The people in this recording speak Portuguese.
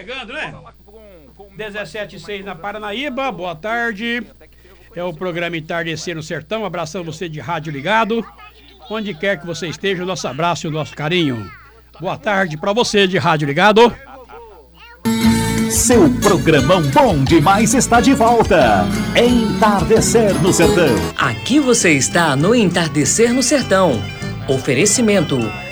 chegando, né? 17h06 na Paranaíba, boa tarde. É o programa Entardecer no Sertão. Abraçando você de rádio ligado. Onde quer que você esteja, o nosso abraço e o nosso carinho. Boa tarde para você de rádio ligado. Seu programão bom demais está de volta. Entardecer no Sertão. Aqui você está no Entardecer no Sertão. Oferecimento